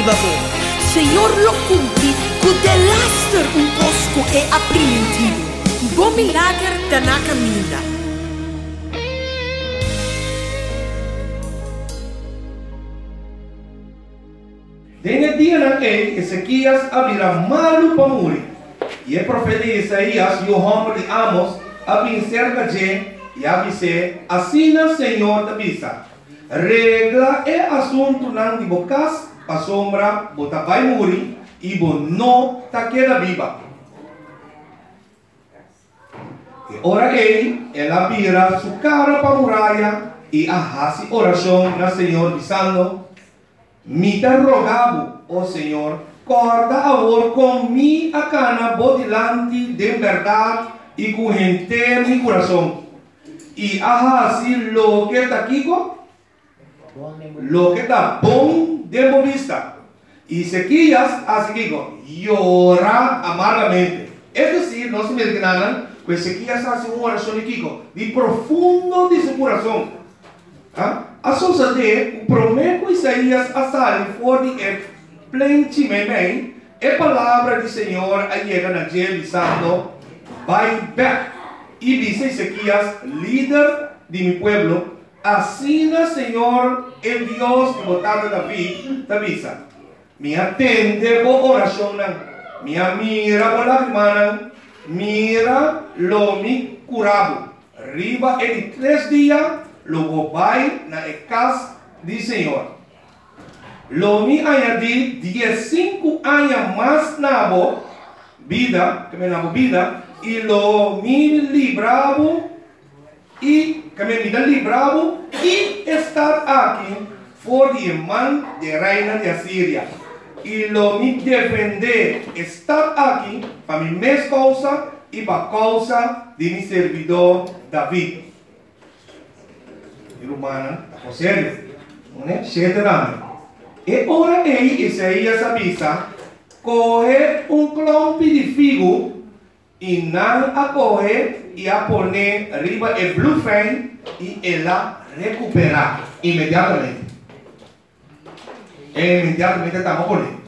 babo. Senhor lo cumpri, cu de laster un cosco e aprimentivo. Bom milagre da na caminha. Nesse dia Ezequias abrirá malu para morrer. E o profeta Isaías e o homem de Amos abrim cerca de e avise, assim o Senhor te avisa. Regla é assunto não de bocas, a sombra, bota vai morrer e bo não ta queda viva. E ora ela vira sua cara para a muralha e arrasa oração na Senhor dizendo: me te rogavo, ó Senhor, corda agora com mi a cana bodilante de verdade e com inteiro mi coração. E assim lo que está aqui, lo que está bom de vista. E Ezequias assim llora amargamente. Es decir, no se me digan, pues Ezequias hace una oración de profundo de su corazón. A sociedade, o prometo Isaías a sair fora de plente bem, a palavra do Senhor a chega na dia dizendo, vai back. E diz Ezequias, líder de meu pueblo, assim o Senhor, o Deus que botava Davi, te avisa, me atende com oração, me mira com lágrimas, mira lo me curado. Riba em 3 dias, logo vai na casa do Senhor. Lo me añadi 15 anos mais na vida, que me na vida, e lo me libravo, e que me vida libravo, e estar aqui por de mão de reina de Assíria. E lo me defender, estar aqui para minha mesma causa e para a causa de meu servidor Davi. Romana, o sério, né? E ora Isaías avisa, coge clompe de figo e não a coge e a poner arriba o blufen e ela recuperar imediatamente. Imediatamente estamos poniendo.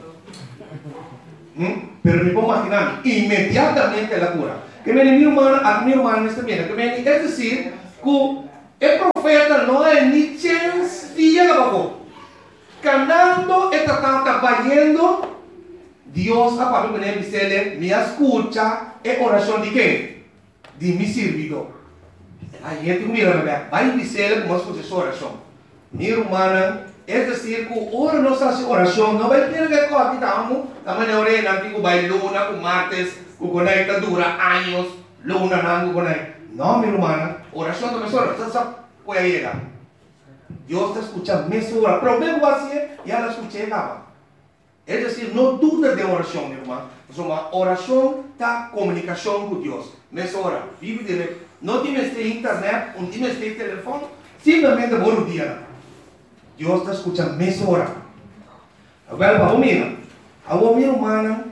Pero me puedo imaginar, inmediatamente la cura. Que me mi hermano está bien, que me es decir, que el profeta no hay ni chance de llegar abajo. Canando, está trabajando, Dios a papi me dice, me escucha, es oración de qué? De mi servidor. Ahí gente mira, vai dizer como escucha su oración. Mi hermana, es decir, que ahora no se hace oración, no va a tener que cohabitar, también ahora antigo vai luna, con martes, con conecta dura años, luna, nango, conecta. No, mi hermana, oración no me sobra, puede llegar. Dios te escucha media hora, pero mesmo así, ya la escuché acaba. Es decir, no dudes de oración, mi hermano. Uma oración está comunicación con Dios. Media hora, vive directo. No tienes internet, no tienes teléfono, simplemente por un día. Dios te escucha media hora. Agora, vamos mirar. Agora, mi hermana,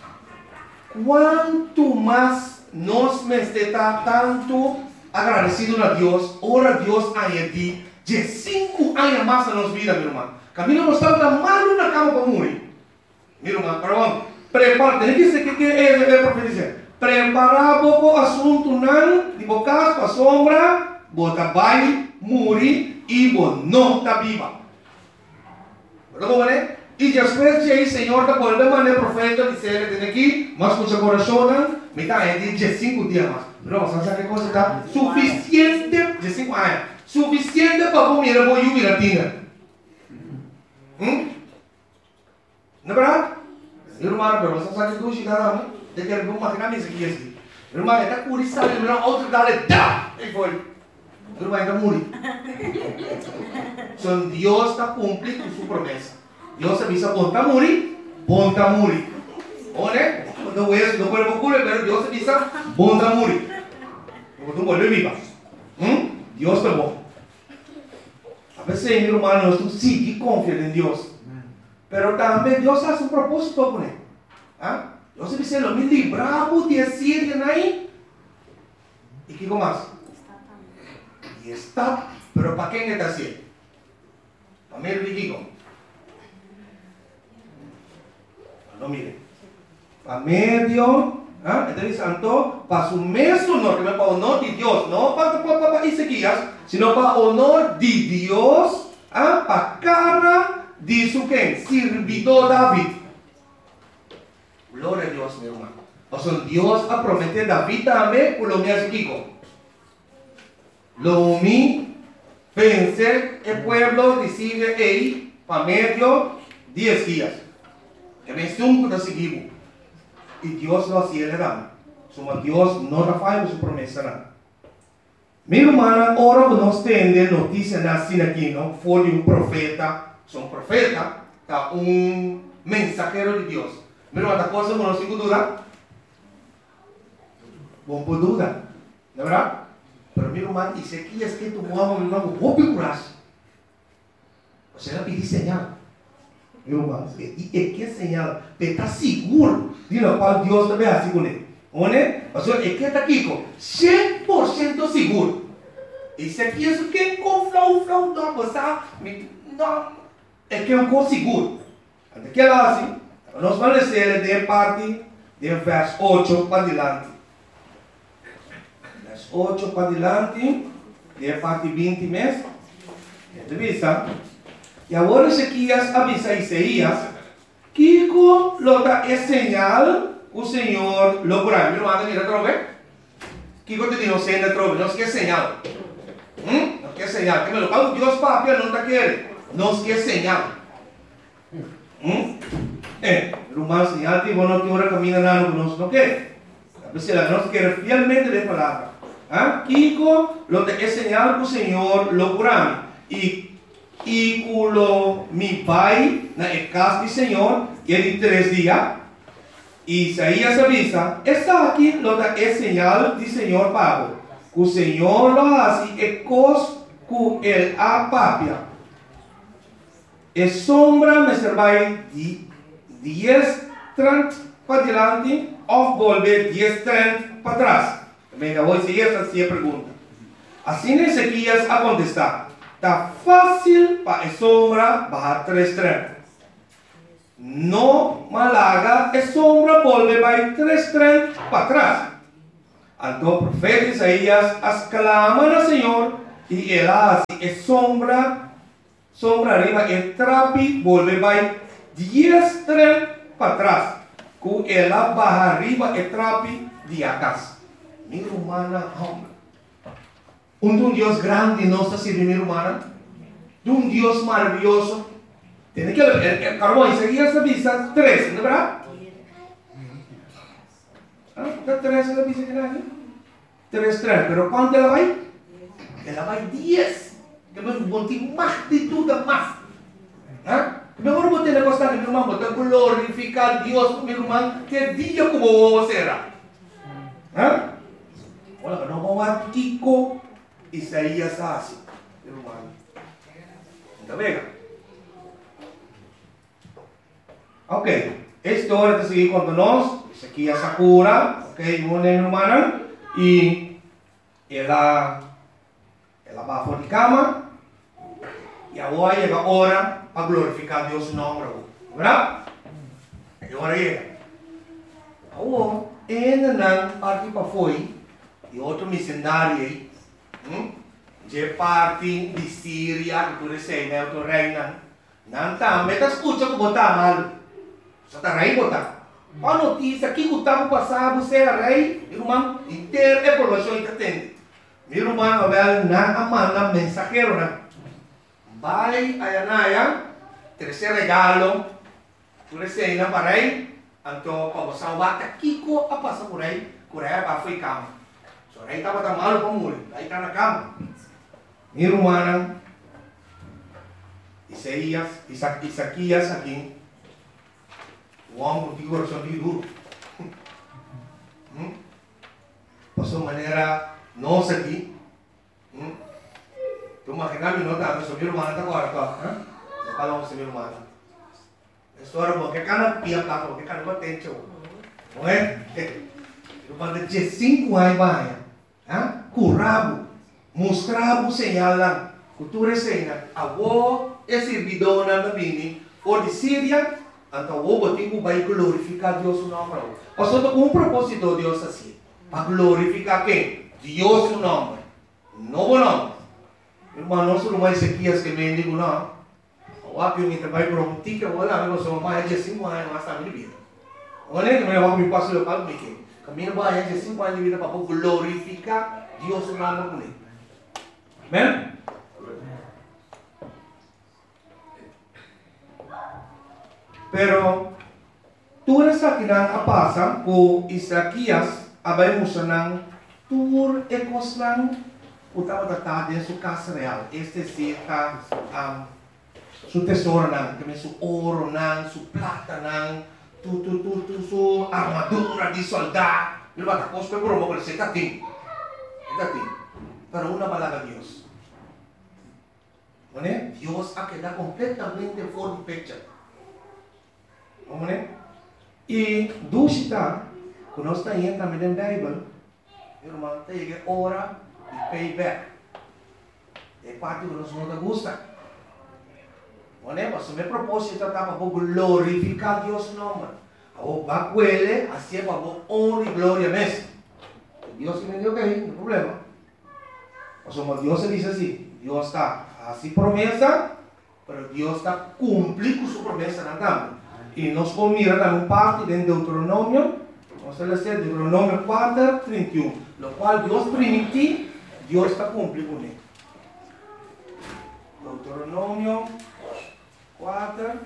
quanto mais nós me está tanto agradecido a Deus, ora Deus añadir de 5 anos mais na nossa vida, meu irmão. Camino não está mal na cama para morrer. Meu irmão, perdão, prepara, tem que ser que é profecia. Preparar pouco assunto não, de bocas para sombra, bota vai, morrer e não está viva. Perdão, né? E depois de aí, Senhor, da por maneira profeta dizer que tem aqui, mas com o seu coração, me está añadir de 5 dias mais. Não, sabe que coisa está suficiente de 5 anos. Suficiente para comer a boia viratina. Não é verdade? Irmão, pero você sabe que tu chegará, né? De que ele vai maquinar isso aqui. Irmão, ele está curioso, ele não outro dá, dá, e foi. Irmão, ele morre. Então Deus está cumprindo sua promessa. Deus avisa, bom está morrer. Olha, quando o isso não pode ocorrer, pero Deus avisa, bom está morrer. Quando tu volve viva. Deus está bom. A veces, mi hermano, tú sí confías en Dios. Pero también Dios hace un propósito con él. Dios dice, lo mismo libramos de Asiria ahí. ¿Y qué más? Y está. Pero ¿para quién está haciendo? Para mí el digo. No, mire. Para medio, entonces, santo, para su mes honor, que no es para honor de Dios, no para Ezequías, sino para honor de Dios, para cara de su quien, servidor David. Gloria a Dios, mi hermano. O sea, Dios ha prometido David también, por lo mío Ezequiel. Lo mi pensé, el pueblo decide ahí, para medio, 10 días. Que me estuvo de seguir. Y Dios lo hacía le dan. Suma Dios no falla su promesa. Nada. Mi hermana, ahora nos tiene noticia así aquí, ¿no? Fue de un profeta. Son profeta, está un mensajero de Dios. Mi hermana, ¿esta cosa no sin duda? Bom por duda, ¿de verdad? Pero mi hermana, dice aquí es que tu mamá, mi hermano, vos picuras. O sea, le pedí señal. Mi hermano, y que señal, te está seguro de lo cual Dios te ve así con él. O sea, es que está aquí, 100% seguro. Y si aquí es que con flow, no, no, es que es un cosa seguro. Antes que ela así, nós vamos ler de parte de verso 8 para adelante. Verso 8 para adelante, de parte 20 mesmo. Entrevista. E agora Ezequias avisa a Isaías que é señal o Senhor logrará. Meu irmão, mira outra vez. Kiko te digo, senda trove, não se quer señal. Não quer señal. Que me lo pago Deus papel, não está querendo. Não se quer señal. Irmão, señal que vos não tem hora caminhar nada conosco, não quer? A pessoa não se quer fielmente de palavra. Kiko é señal que o Senhor logrará. E o meu pai, na casa do Senhor, ele 3 dias, e Isaías avisa, está aqui, é señal do Senhor Pablo. O Senhor lo hace, e cos que ele apapia. E sombra me servirá de 10:30 para diante, ou volver 10:30 para trás. Venga, hoje essa é a pergunta. Assim Ezequias a contestar. Está fácil para a sombra bajar 3:30. No malaga, a sombra volve para 3:30 para trás. Então o profeta Isaías exclama ao Senhor e ele hace a sombra arriba, e trapi volve para 10:30 para trás. Com ela baja arriba e trapi de atrás. Mi hermana, un Dios grande no está sirviendo, mi hermana. De un Dios maravilloso. Tiene que ver, carbón, Isaías avisa 3, ¿no es verdad? ¿Está 3 la avisa que nadie? 3:30, pero ¿cuánto la va? Ela vai 10. Que me bote más de tudo, más. Mejor bote la cosa que mi hermano, bote glorificar a Dios, mi hermano, que día como será. Olha, não vamos a Kiko. Isaías hace, hermano. ¿Está bien? Ok, esta hora de seguir con nosotros, Ezequias Sakura, ok, mi hermana, y ela va a de cama, y ahora llega a hora para glorificar a Dios su nombre, ¿verdad? Y ahora llega. Ahora, ainda parte para foi, e outro missionário aí, de parte de Síria, que tu recém, né, outro reina, não tá, mas tá escuta que botar mal, só tá rei botar. A notícia que o tempo passado, você é rei, irmão, inteiro é população que atende. Meu irmão, Abel, não manda mensageiro, né? Vai, aí, terceiro regalo, tu recém, né, para rei, então, para você salvar, Kiko, a passar por aí para foi cama. So, rei estava tão malo para morrer, aí está na cama. Minha irmã, Isaías aqui, o homem contigo coração de duro. Passou maneira nossa aqui. Tu imaginas não tá, mas minha irmã está agora, tá? Não falamos minha irmã. História boa, que cara pia plata, que cara não tem tio. Não é? Irmã de 5 anos vai, curabo. Mostrava o señal lá, cultura cena, avó é servidora da bini, ou de Síria, Então, o tipo vai glorificar Deus o nome. Pastor, com um propósito Deus assim. Para glorificar quem? Deus o nome. Novo nome. Irmão, não sou mais Ezequias que me digo não. O apio me trabalha por um tica, eu lá, eu sou mais de 5 anos, mas está me vida. Olha que eu me passo local, me que. Caminho mais de 5 anos de vida para glorificar Deus o nome comigo. Amém? Pero, tu rasa kinang apasa ko Isakias abay mo siya ng tur ekos lang utama tatadya su casa real. Este sita su tesoro nang, kami su oro nang, su plata nang, su armadura di solda. Diba tapos pe puro mo ko sa tating. Pero una balaga Dios. ¿Vale? Dios ha quedado completamente fuera de picture. E dusita, quando está indo também na Bíblia, irmão, tem que ora e payback. É parte que nós não gosta. Mas o meu propósito é para glorificar Deus no nome. O bacuele, assim é para honra e glória mesmo. Deus que me deu que não problema. Mas Deus diz assim, Deus está assim promessa, mas Deus está cumprindo sua promessa na também. E nós vamos mirar também parte de Deuteronômio, vamos ler Deuteronômio 4, 31, no qual Deus permitiu, Deus está cumprindo com ele. Deuteronômio 4,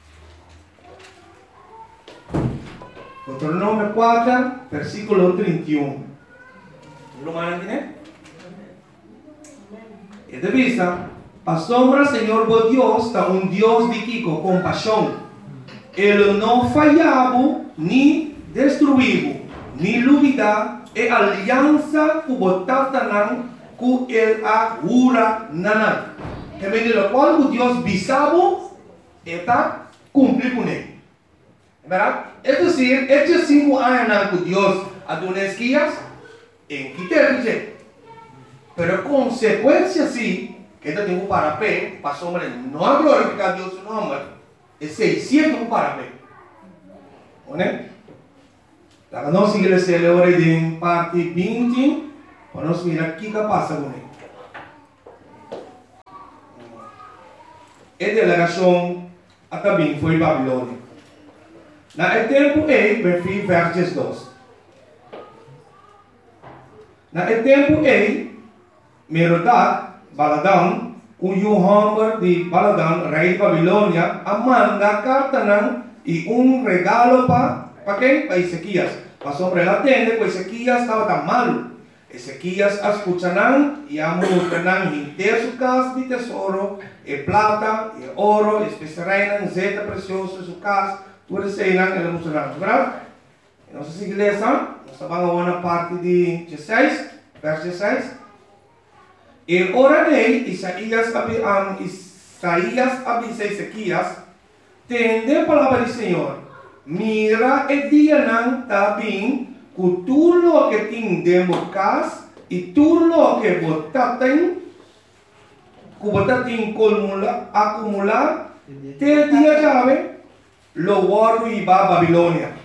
versículo 31. Lo mandan, né? E de vista, a sombra, Senhor, vos Deus, está Deus de Kiko, compaixão. Ele não falhava, nem destruiu, nem duvida, e aliança que botata não, que ele agura não. Que me qual o Deus bisabo, está cumprir com ele. É verdade? É dizer, estes 5 anos que Deus adonou guias, em que ter pero consequência sim, que ele tem para pé, para sombra, não glorificar Deus no nome. É 600 para ver. Né? Então, nós seguimos a hora de parte 20, para nós mirar o que passa com ele. A delegação até bem foi Babilônia. Na tempo versos 2. Na tempo Merodach, Baladan, o Hamber de Baladan, rei de Babilônia, manda carta não e regalo para quem? Para Ezequias. Para sobre ela tende, porque Ezequias estava tão mal. Ezequias escuta não e mostra não inteiro sua casa de tesouro, e plata, e ouro, especiarias, zeta precioso, sua casa, tudo isso aí não, ele mostra não. Verdade? Nossa igreja, nós estamos na parte de 16, verso 16. E ora dei, Isaías avisa Ezequias, tende a palavra do Senhor, mira e dia não está bem, que tudo que tem dentro casa e tudo que você tem acumular, te dia chave, lo guardo e va a Babilônia.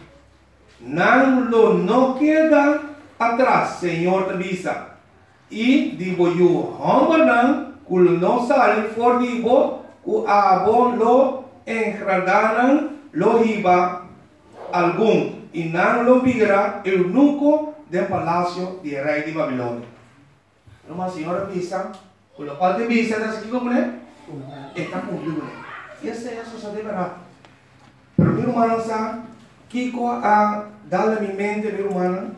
Não queda atrás, Senhor te avisa. E digo eu, hambanan, que não saem for digo, que abo lo engradanan lo hiba algum, e não lo vira eunuco del palácio de rei de Babilônia. Uma senhora visa, que lo qual te visa, ¿estás aquí con él? Está cumplido. E esse é isso, de verdade. Pero mi hermano sabe, Kiko a darle a mi mente, mi hermano,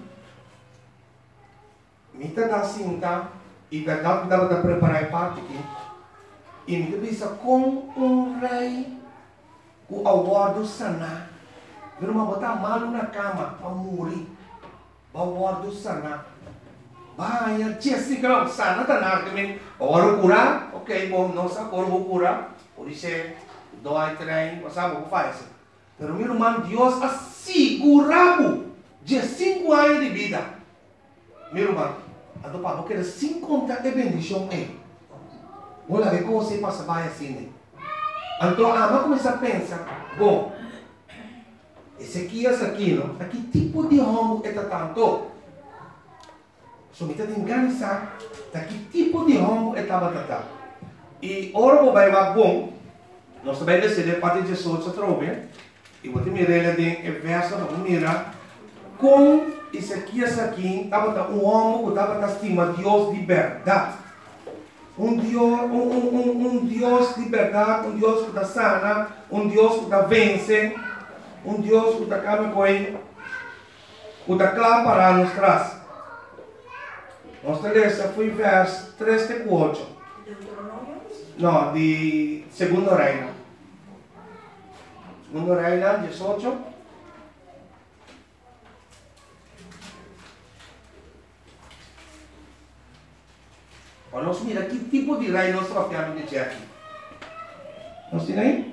Mita da cinta e verdade dava para preparar parte aqui. E me visa com rei o aguardo sana. Viram uma botar malo na cama para morrer. O aguardo sana. Vai, Jessica, sana tá na também. Agora curar, ok, bom, não sabe agora vou curar. Por isso dói trem, não sabe o que faz. Pero meu irmão, Deus assegurava de 5 anos de vida. Meu irmão, a do papo quer sem contar de bendição olha de como você passa vai assim. Então a ama começa a pensar, bom, Ezequias aqui, não? Aqui tipo de homem é tanto. So, me tem que organizar. Aqui tipo de homem é tanto. E ora vai mais bom. Nós também decidimos parte de Jesus a trobe. E vou te mirar ele em verso, vamos mirar. Com Ezequias aqui, estava um homem que estava estima Deus de verdade. Um Deus de verdade, um Deus que está sana, um Deus que está vence, um Deus que está calma com ele, que está claro para nos traz. Nossa lista foi verso 3 e 4. Não, de Segundo Reino. Segundo Reino, 18. Nós mira que tipo de rei nós vamos dizer aqui. Nós temos aí?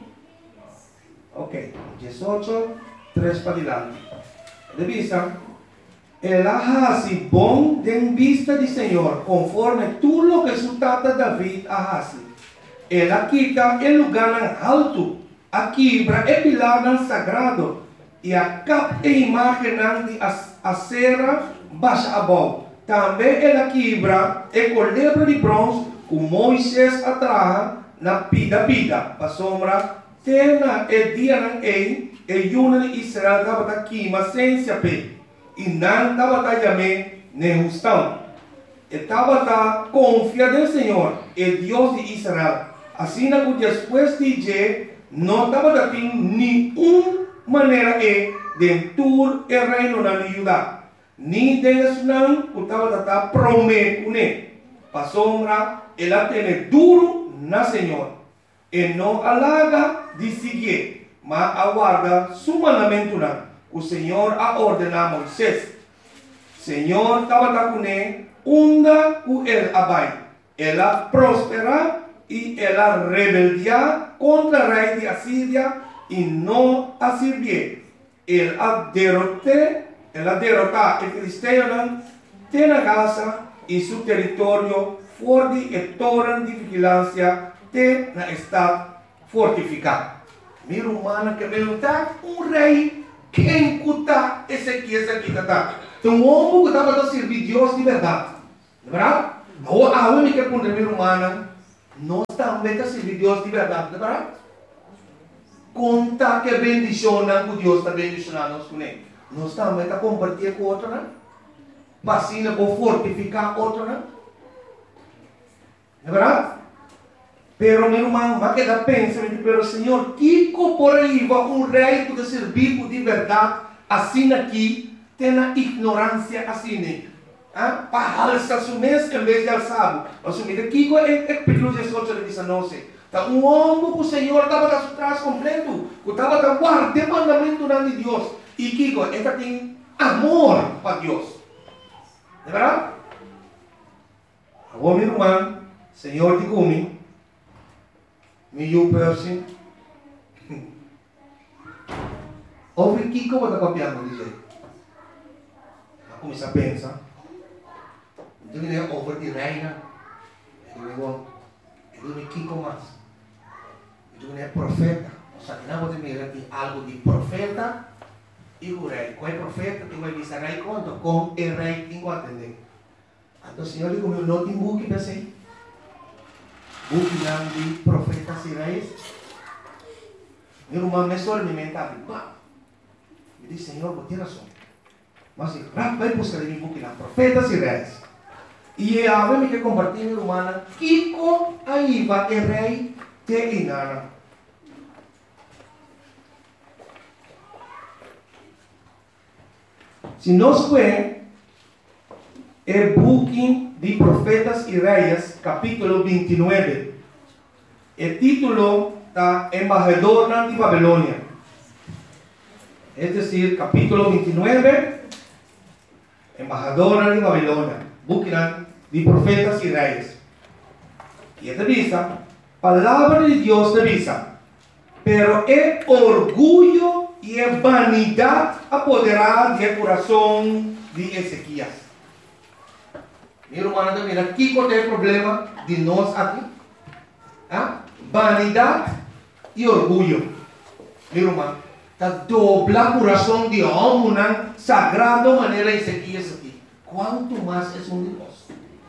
Ok. 18, 3 para diante. De vista, ela hace bom de vista do Senhor, conforme tudo lo que su tata David hace. Ela quita o lugar alto, a quebra e pilar sagrado, e a capa e imagem de acera baixa abaixo. Também ela quebra e colebra de bronze que Moisés atraja na pida, para sombra, tena e dia e yuna de Israel estava aqui, mas sem se ape. E não estava também nem justão. Estava confiado no Senhor, o Deus de Israel. Assim que depois de dizer, não estava tendo nenhuma maneira de entrar o reino na Judá. Ni deles não estava prometendo, para sombra, ela tem duro na Senhor, e não alaga de seguir, mas aguarda su mandamento, o Senhor a ordenar a Moisés. Senhor estava com ele, onda com ele abai, ela prospera e ela rebeldia contra o rei de Assíria e não a servir. Ela derrotar o cristão tem a casa e seu território forte e torre de vigilância tem na estado fortificado. Minha humana que perguntar rei quem cuta Ezequias aqui está. Então um homem que estava a servir Deus de verdade, não é verdade? A única que minha humana nós também a servir Deus de verdade, não é verdade? Conta que bendicionam que Deus está bendicionando nós com ele. Nós também a compartilhar com outro, né? Vacina para fortificar outro, né? É verdade? Pero meu irmão, vai quedar pensando, pero Senhor, que por aí vai rei que servir de verdade, assim aqui, tem a ignorância assim, né? Para alçar o mês em vez de alçar. Assumir aqui é perigoso de soltar de Sanoce. Tá homem que o Senhor estava atrás completo, que estava guardando o mandamento de Deus. E Kiko, esta tem amor para Deus. É verdade? Agora, meu irmão, Senhor de Kumi, meu person, ouve Kiko, vai estar copiando, diz aí. Vai começar a pensar. Então, ele é over de reina. Ele é Kiko mais. Então, ele é profeta. O Satanás pode mirar aqui algo de profeta. E o rei, qual é o profeta que vai dizer rei quanto? Com o rei tem que atender. Então o Senhor digo, não tem book para ser. Book de profetas e reis. Meu irmão me só alimentar. Me diz, Senhor, vou ter razão. Mas vai buscar em book de profetas e reis. E a vez que compartilhar, meu irmão, Kiko aí vai o rei te inana. Se nós vemos o booking de Profetas e Reis, capítulo 29, o título está Embajador de Babilônia. É decir, capítulo 29, Embajador de Babilônia, booking de Profetas e Reis. E esta vista, palavra de Deus te visa, pero é orgulho e a vanidade apoderada do coração de Ezequias. Meu irmão, mira, aqui qual é o problema de nós aqui? Vanidade e orgulho. Meu irmão, ta dobla corazón de hombre, sagrado manera Ezequías aquí. ¿Cuánto más es un Dios?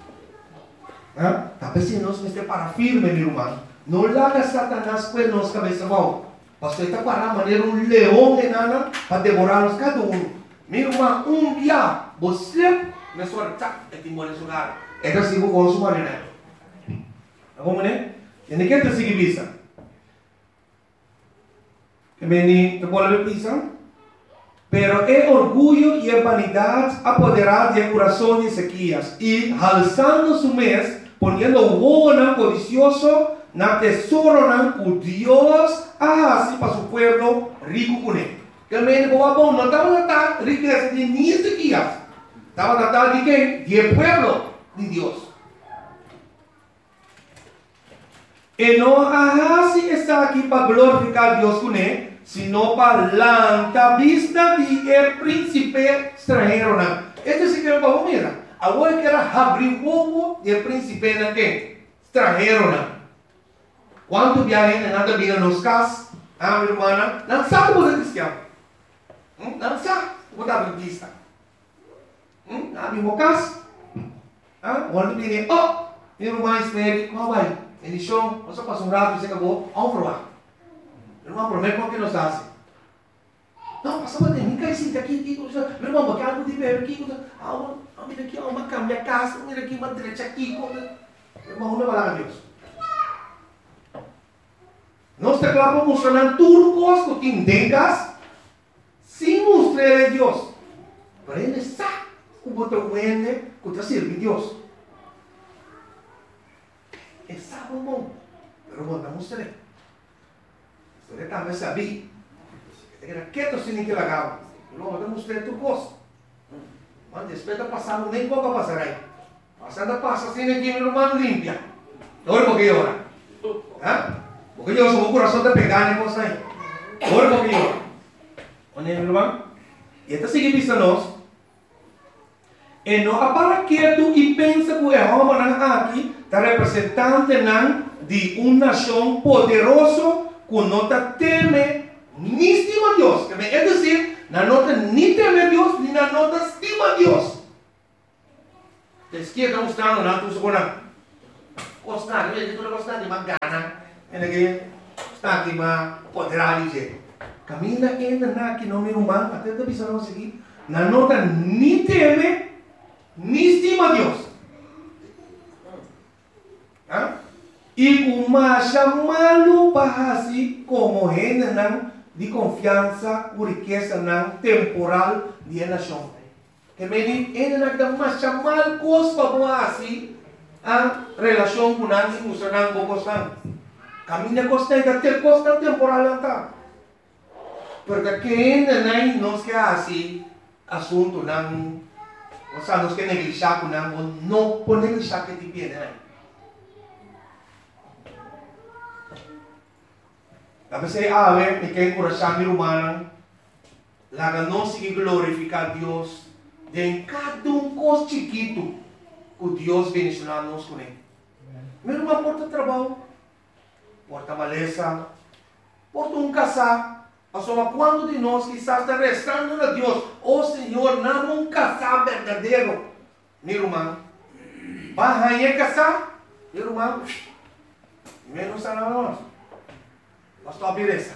Tal vez si nos esté para firme, mi hermano. No le haga Satanás pues nos cabeza abajo. Pastor está para manera un león en Ana para devorarnos cada uno. Mi hermano, un día, vos me suelta el timón en su lugar. Es así con su marinero. ¿Cómo es? Tiene que te seguir visa. Que me te vuelve pisa. Pero el orgullo y la vanidad apoderaron del corazón de Ezequías y alzando su mes, poniendo buena codicioso, na tesoro o Dios así para su pueblo rico con él. Que el médico no estaba tratando riqueza de ni Ezequías, estaba tratando de qué? De pueblo de Dios. Y no así está aquí para glorificar a Dios con él, sino para la vista del príncipe extranjero. Este sí que lo vamos a mirar. Ahora que era abrir huevo del príncipe extranjero. ¿Cuántos viajes en anda vida nos cas? Mi hermana, no sabe cómo es cristiano. No sabe cómo es adventista. No mismo cas. Cuando viene, mi hermana espere, ¿cómo va? En el show, você passa um rato e você acabou, vamos provar. Meu irmão, promete o que nos hace. Não, passa para dentro, cai sim, aqui, meu irmão, porque algo de ver aqui, mira aqui, uma cama, minha casa, mira aqui, uma direita aqui, meu irmão, não vai lá a Deus. Nós teclamos mostrando turcos que tengas, sem mostrar a Deus. Para ele sabe o botão que te sirve a Deus. Ele sabe o bom, mas não mostrei. Você também sabia. Era quieto sem que lagava. Não, eu mostrei turcos. Mas después de passar, nem pouco passar aí. Passando passa sem que meu irmão limpia. Olha porque llora. Porque yo soy un corazón de pegar en cosas ahí. Ahora porque yo. Oye, mi hermano. Y esta sigue diciéndonos. Y no para quieto y piensa que el hombre aquí está representante de una nación poderoso que no te teme ni estima a Dios. Es decir, no te ni teme a Dios ni no te estima a Dios. Te izquierda mostrando nada, tú supones. Costar, tú no costar ni más gana. Ele está aqui mas poderá dizer caminha ainda na que não me humano até da visão não seguir na nota nem teme nem estima Deus e uma chamá-lo para assim como ainda não de confiança ou riqueza não temporal de nação que me ainda não dá mais chamar coisas para assim a relação com nós e funcionando com constante. Camina constante, ter constante temporal está. Porque quem não quer assim, assunto não, ou seja, não quer negligenciar com não pode negligenciar que te pede, né? Talvez a ver, me quer encorajar meu irmão, lá não se glorificar Deus, de cada coisa chiquito que Deus bendicionar nos com ele. Meu irmão porta trabalho. Porta maleza, porta casar. Só quando de nós quizás está restando a Deus, Senhor, não casar verdadeiro. Meu irmão, vai a casar, meu irmão, menos a nós. Pastor, beleza.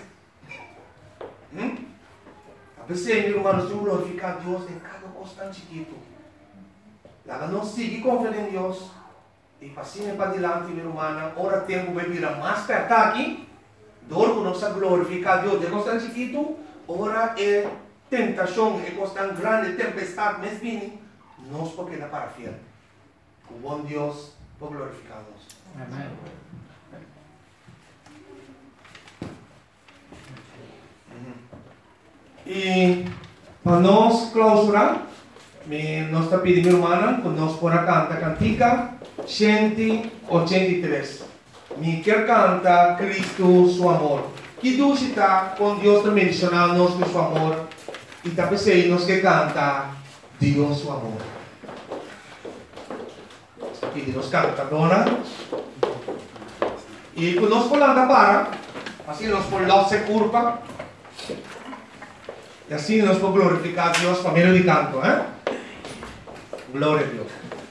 A pessoa, meu irmão, nós temos que glorificar a Deus em cada coisa tão chiquito. Lá não seguir confiando em Deus. E passinho para diante, meu irmão, ora tempo vai virar mais perto aqui, dor que não se glorificar a Deus, é coisa tão chiquito, ora é tentação, é coisa tão grande, tempestade, mas vem, nós porque dá para fiel. O bom Deus por glorificar a Deus. Amém. E para nós clausurar, nós está pedindo, meu irmão, que nós podemos cantar cantica 183. Me quer cantar Cristo, su amor. Que Deus está com Deus também mencionando nosso amor. E também sei nós que canta Deus, su amor. Aqui nós canta, dona. E quando nós falamos para, assim nós falamos se curva. Y así nos puede glorificar a Dios por medio de canto. Gloria a Dios.